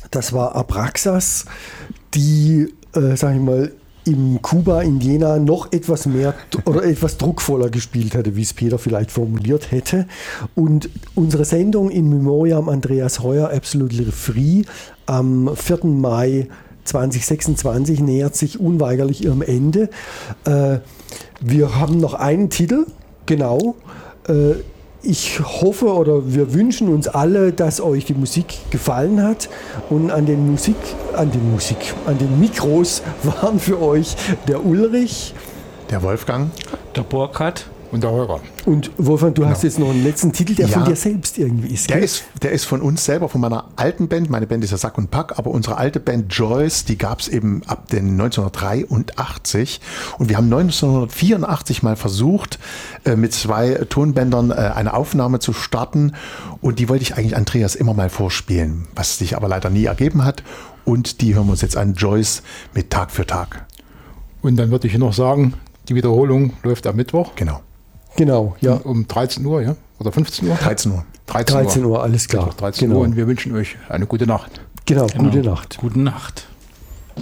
Das war Abraxas, die, sag ich mal, im Kuba in Jena noch etwas mehr oder etwas druckvoller gespielt hatte, wie es Peter vielleicht formuliert hätte. Und unsere Sendung in Memoriam Andreas Heuer, Absolutely Free, am 4. Mai 2026 nähert sich unweigerlich ihrem Ende. Wir haben noch einen Titel, genau. Ich hoffe oder wir wünschen uns alle, dass euch die Musik gefallen hat, und an den Mikros waren für euch der Ulrich, der Wolfgang, der Burkhard und der Holger. Und Wolfgang, du hast jetzt noch einen letzten Titel, der von dir selbst irgendwie ist. Der ist von uns selber, von meiner alten Band. Meine Band ist ja Sack und Pack, aber unsere alte Band Joyce, die gab es eben ab den 1983. Und wir haben 1984 mal versucht, mit 2 Tonbändern eine Aufnahme zu starten. Und die wollte ich eigentlich Andreas immer mal vorspielen, was sich aber leider nie ergeben hat. Und die hören wir uns jetzt an, Joyce mit Tag für Tag. Und dann würde ich noch sagen, die Wiederholung läuft am Mittwoch. Genau, ja. Um 13 Uhr, ja? Oder 15 Uhr? 13 Uhr. 13 Uhr, alles klar. 13 Uhr, und wir wünschen euch eine gute Nacht. Genau, gute Nacht. Gute Nacht.